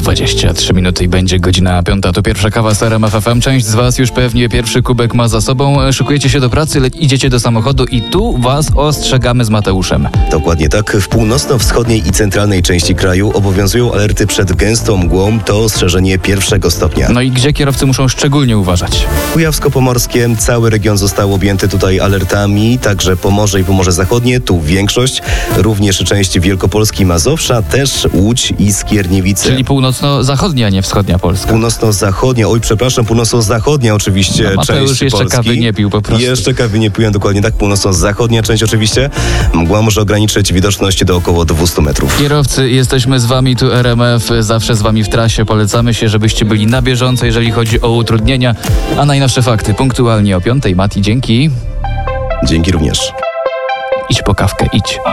23 minuty i będzie godzina 5. To pierwsza kawa z RMF FM. Część z was już pewnie pierwszy kubek ma za sobą. Szykujecie się do pracy, idziecie do samochodu i tu was ostrzegamy z Mateuszem. Dokładnie tak. W północno-wschodniej i centralnej części kraju obowiązują alerty przed gęstą mgłą. To ostrzeżenie 1. stopnia. No i gdzie kierowcy muszą szczególnie uważać? Kujawsko-Pomorskie, cały region został objęty tutaj alertami, także Pomorze i Pomorze Zachodnie, tu większość, również część Wielkopolski i Mazowsza, też Łódź i Skierniewice. Czyli północno-zachodnia, a nie wschodnia Polska. Północno-zachodnia, północno-zachodnia oczywiście no, Mateusz część jeszcze Polski. kawy nie pił po prostu. Jeszcze kawy nie piłem, dokładnie tak, północno-zachodnia część oczywiście. Mgła może ograniczyć widoczność do około 200 metrów. Kierowcy, jesteśmy z wami, tu RMF, zawsze z wami w trasie. Polecamy się, żebyście byli na bieżąco, jeżeli chodzi o utrudnienia, a najnowsze fakty punktualnie o 5:00. Mati, dzięki. Dzięki również. Idź po kawkę, idź.